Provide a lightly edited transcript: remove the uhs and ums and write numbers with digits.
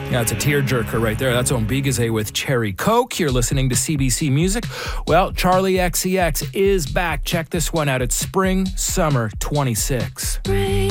Yeah, it's a tearjerker right there. That's Ombigaze with Cherry Coke. You're listening to CBC Music. Well, Charlie XCX is back. Check this one out. It's Spring Summer 26.